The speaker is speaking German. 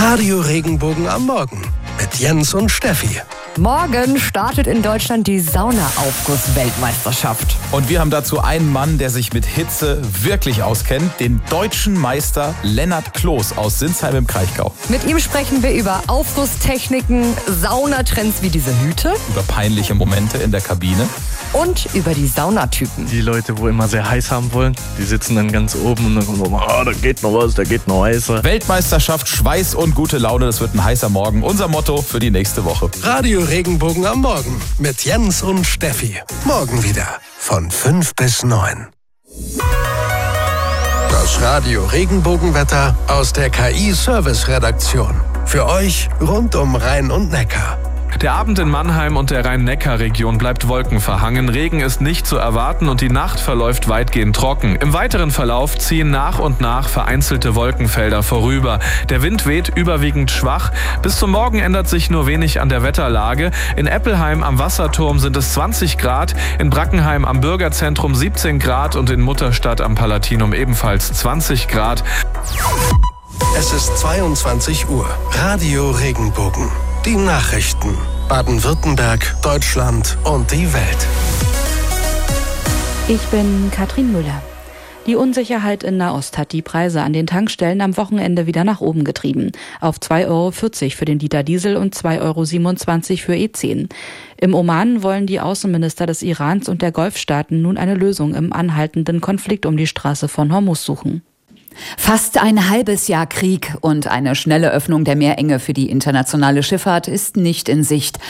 Radio Regenbogen am Morgen mit Jens und Steffi. Morgen startet in Deutschland die Saunaaufguss-Weltmeisterschaft. Und wir haben dazu einen Mann, der sich mit Hitze wirklich auskennt, den deutschen Meister Lennart Kloß aus Sinsheim im Kraichgau. Mit ihm sprechen wir über Aufgusstechniken, Saunatrends wie diese Hüte. Über peinliche Momente in der Kabine. Und über die Saunatypen. Die Leute, wo immer sehr heiß haben wollen, die sitzen dann ganz oben und dann kommen so, da geht noch was, da geht noch heißer. Weltmeisterschaft, Schweiß und gute Laune, das wird ein heißer Morgen. Unser Motto für die nächste Woche. Radio Regenbogen am Morgen mit Jens und Steffi. Morgen wieder von 5 bis 9. Das Radio Regenbogenwetter aus der KI-Service-Redaktion. Für euch rund um Rhein und Neckar. Der Abend in Mannheim und der Rhein-Neckar-Region bleibt wolkenverhangen. Regen ist nicht zu erwarten und die Nacht verläuft weitgehend trocken. Im weiteren Verlauf ziehen nach und nach vereinzelte Wolkenfelder vorüber. Der Wind weht überwiegend schwach. Bis zum Morgen ändert sich nur wenig an der Wetterlage. In Eppelheim am Wasserturm sind es 20 Grad, in Brackenheim am Bürgerzentrum 17 Grad und in Mutterstadt am Palatinum ebenfalls 20 Grad. Es ist 22 Uhr. Radio Regenbogen. Die Nachrichten. Baden-Württemberg, Deutschland und die Welt. Ich bin Katrin Müller. Die Unsicherheit in Nahost hat die Preise an den Tankstellen am Wochenende wieder nach oben getrieben. Auf 2,40 Euro für den Liter Diesel und 2,27 Euro für E10. Im Oman wollen die Außenminister des Irans und der Golfstaaten nun eine Lösung im anhaltenden Konflikt um die Straße von Hormuz suchen. Fast ein halbes Jahr Krieg und eine schnelle Öffnung der Meerenge für die internationale Schifffahrt ist nicht in Sicht.